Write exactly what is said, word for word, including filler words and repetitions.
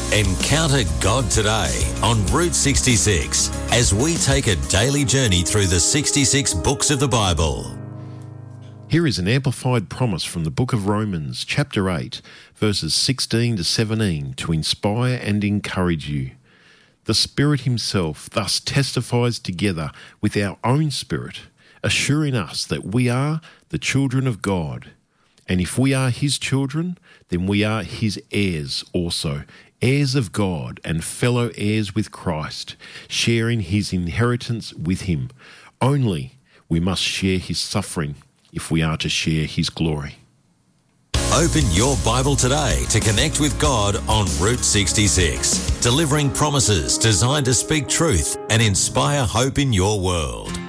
Encounter God today on Route sixty-six as we take a daily journey through the sixty-six books of the Bible. Here is an amplified promise from the book of Romans, chapter eight, verses sixteen to seventeen, to inspire and encourage you. The Spirit Himself thus testifies together with our own spirit, assuring us that we are the children of God. And if we are His children, then we are His heirs also, heirs of God and fellow heirs with Christ, sharing His inheritance with Him. Only we must share His suffering if we are to share His glory. Open your Bible today to connect with God on Route sixty-six, delivering promises designed to speak truth and inspire hope in your world.